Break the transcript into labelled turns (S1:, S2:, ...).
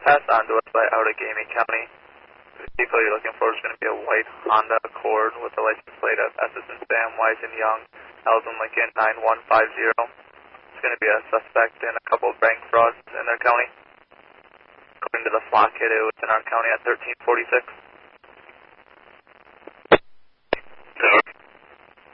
S1: passed on to us by Outagamie County. The vehicle you're looking for is going to be a white Honda Accord with a license plate of Essendon Sam Wise and Young, Elgin Lincoln 9150. It's going to be a suspect in a couple of bank frauds in their county. According to the flock hit, it was in our county at 1346.